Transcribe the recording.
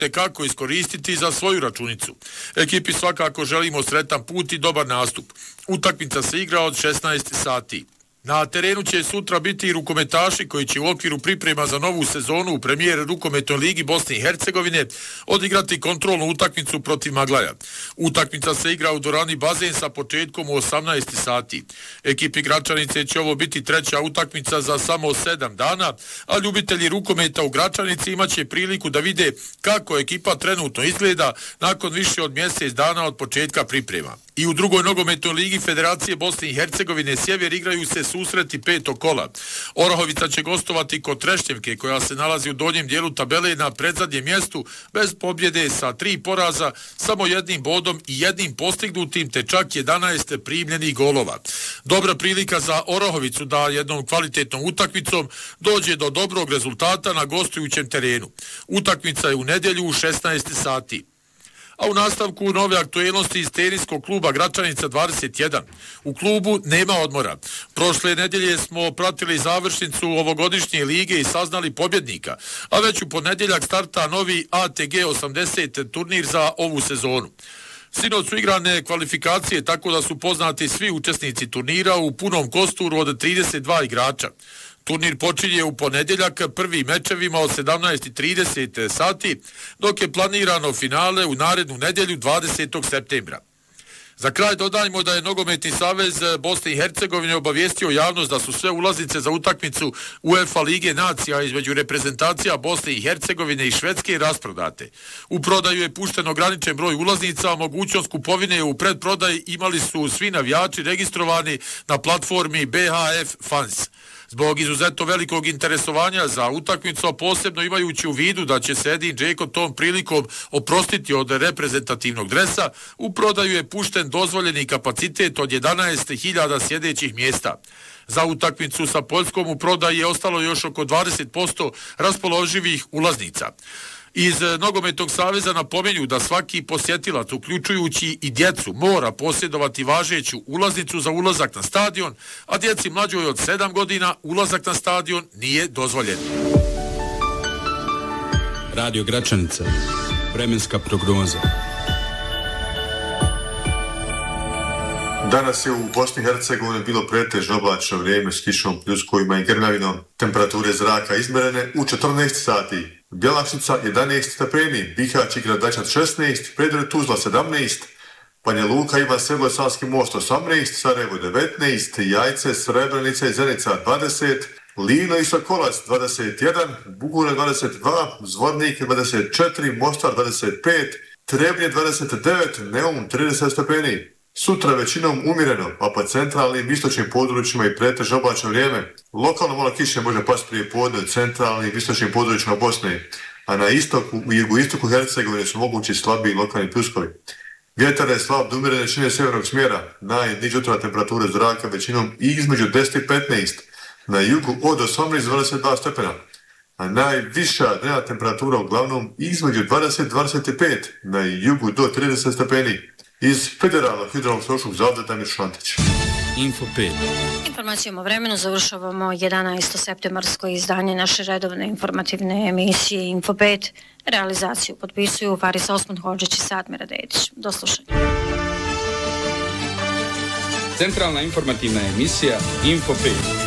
kako iskoristiti za svoju računicu. Ekipi svakako želimo sretan put i dobar nastup. Utakmica se igra od 16 sati. Na terenu će sutra biti i rukometaši koji će u okviru priprema za novu sezonu u premijer rukometnoj ligi Bosne i Hercegovine odigrati kontrolnu utakmicu protiv Maglaja. Utakmica se igra u dvorani Bazen sa početkom u 18 sati. Ekipi Gračanice će ovo biti treća utakmica za samo 7 dana, a ljubitelji rukometa u Gračanici imaće priliku da vide kako ekipa trenutno izgleda nakon više od mjesec dana od početka priprema. I u drugoj nogometnoj ligi Federacije Bosne i Hercegovine Sjever igraju se susreti 5. kola. Orahovica će gostovati kod Trešnjevke koja se nalazi u donjem dijelu tabele na predzadnjem mjestu bez pobjede sa 3 poraza, samo 1 bodom i 1 postignutim te čak 11 primljenih golova. Dobra prilika za Orahovicu da jednom kvalitetnom utakmicom dođe do dobrog rezultata na gostujućem terenu. Utakmica je u nedjelju u 16 sati. A u nastavku nove aktuelnosti iz teniskog kluba Gračanica 21. U klubu nema odmora. Prošle nedjelje smo pratili završnicu ovogodišnje lige i saznali pobjednika, a već u ponedjeljak starta novi ATG 80 turnir za ovu sezonu. Sinoć su igrane kvalifikacije tako da su poznati svi učesnici turnira u punom kosturu od 32 igrača. Turnir počinje u ponedjeljak prvim mečevima od 17:30 sati, dok je planirano finale u narednu nedjelju 20. septembra. Za kraj dodajmo da je Nogometni savez Bosne i Hercegovine obavijestio javnost da su sve ulaznice za utakmicu UEFA Lige nacija između reprezentacija Bosne i Hercegovine i Švedske rasprodate. U prodaju je pušten ograničen broj ulaznica, a mogućnost kupovine u predprodaji imali su svi navijači registrovani na platformi BHF Fans. Zbog izuzetno velikog interesovanja za utakmicu, a posebno imajući u vidu da će se Edin Džeko tom prilikom oprostiti od reprezentativnog dresa, u prodaju je pušten dozvoljeni kapacitet od 11.000 sjedećih mjesta. Za utakmicu sa Poljskom u prodaji je ostalo još oko 20% raspoloživih ulaznica. Iz Nogometnog saveza napominju da svaki posjetilac, uključujući i djecu, mora posjedovati važeću ulaznicu za ulazak na stadion, a djeci mlađoj od 7 godina ulazak na stadion nije dozvoljen. Radio Gračanica. Vremenska prognoza. Danas je u Bosni i Hercegovini bilo pretežno oblačno vrijeme s kišom, pljuskovima i grmljavinom. Temperature zraka izmjerene u 14 sati. Bjelašnica 11 stepeni, Bihać i Gradačan 16, Predelj Tuzla 17, Banja Luka, Ivan Seboj, Savski Most 18, Sarajevo 19, Jajce, Srebrenica i Zenica 20, Lino i Sokolac 21, Bugune 22, Zvornik 24, Mostar 25, Trebnje 29, Neum 30 stepeni. Sutra većinom umjereno, a po centralnim istočnim područjima i pretežno oblačno vrijeme. Lokalno malo kiše može pasti prije podne u centralnim istočnim područjima Bosne, a na istoku i jugoistoku Hercegovine su mogući slabiji lokalni pljuskovi. Vjetar je slab do umjerene širine sjevernog smjera, najniža jutarnja temperatura zraka većinom između 10 i 15, na jugu od 18 do 22 stepena, a najviša dnevna temperatura uglavnom između 20 i 25, na jugu do 30 stepeni. Iz Federalnog hidrološkog zavoda Damir Šantić. Info 5. Informacijom o vremenu završavamo 11. septembarsko izdanje naše redovne informativne emisije Info 5. Realizaciju potpisuju Farisa Osman-Hodžić i Sadmira Dedić. Do slušanja. Centralna informativna emisija Info 5.